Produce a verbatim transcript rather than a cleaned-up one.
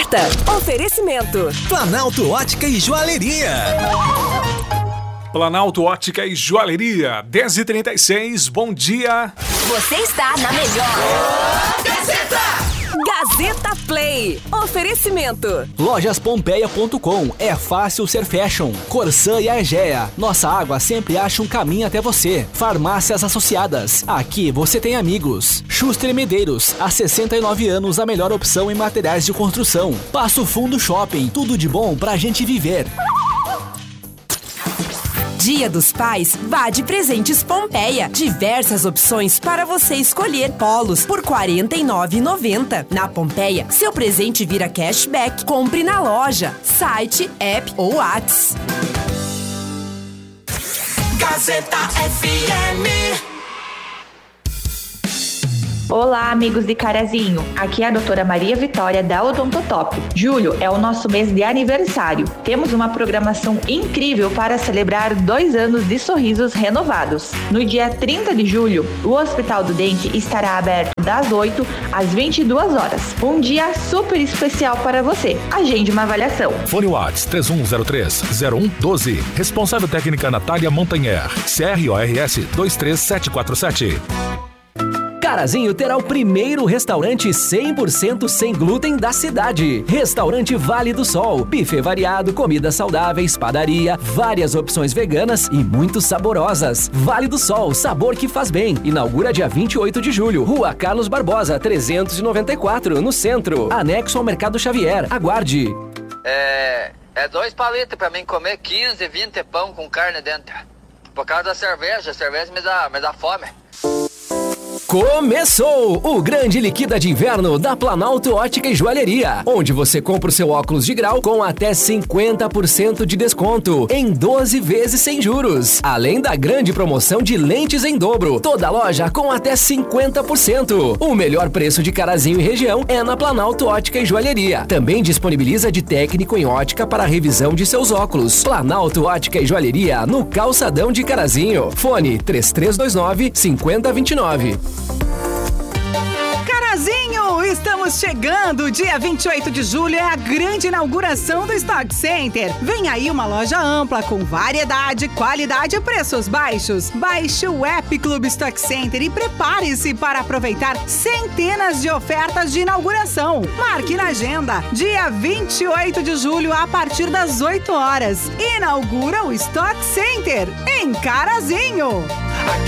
certa. Oferecimento Planalto Ótica e Joalheria. Planalto Ótica e Joalheria, dez e trinta e seis, bom dia. Você está na melhor Gazeta. Gazeta Play. Oferecimento Lojas Pompeia ponto com. É fácil ser fashion. Corsã e Aegea. Nossa água sempre acha um caminho até você. Farmácias Associadas. Aqui você tem amigos. Schuster e Medeiros. Há sessenta e nove anos a melhor opção em materiais de construção. Passo Fundo Shopping. Tudo de bom pra gente viver. Dia dos Pais, vá de Presentes Pompeia. Diversas opções para você escolher. Polos por quarenta e nove reais e noventa centavos. Na Pompeia, seu presente vira cashback. Compre na loja, site, app ou Whats. Gazeta F M. Olá, amigos de Carazinho. Aqui é a doutora Maria Vitória da Odontotop. Julho é o nosso mês de aniversário. Temos uma programação incrível para celebrar dois anos de sorrisos renovados. No dia trinta de julho, o Hospital do Dente estará aberto das oito às vinte e duas horas. Um dia super especial para você. Agende uma avaliação. Fone Whats três um zero três zero um um dois. Responsável técnica Natália Montanher. C R O R S dois três sete quatro sete. Carazinho terá o primeiro restaurante cem por cento sem glúten da cidade. Restaurante Vale do Sol. Buffet variado, comidas saudáveis, padaria, várias opções veganas e muito saborosas. Vale do Sol, sabor que faz bem. Inaugura dia vinte e oito de julho. Rua Carlos Barbosa, trezentos e noventa e quatro, no centro. Anexo ao Mercado Xavier. Aguarde. É... É dois palitos pra mim comer quinze, vinte pão com carne dentro. Por causa da cerveja. A cerveja me dá, me dá fome. Começou o grande liquida de inverno da Planalto Ótica e Joalheria, onde você compra o seu óculos de grau com até cinquenta por cento de desconto em doze vezes sem juros. Além da grande promoção de lentes em dobro, toda loja com até cinquenta por cento. O melhor preço de Carazinho e região é na Planalto Ótica e Joalheria. Também disponibiliza de técnico em ótica para a revisão de seus óculos. Planalto Ótica e Joalheria no calçadão de Carazinho. Fone três três dois nove, cinco zero dois nove. Carazinho, estamos chegando! Dia vinte e oito de julho é a grande inauguração do Stock Center. Vem aí uma loja ampla com variedade, qualidade e preços baixos. Baixe o app Clube Stock Center e prepare-se para aproveitar centenas de ofertas de inauguração. Marque na agenda, dia vinte e oito de julho a partir das oito horas. Inaugura o Stock Center em Carazinho.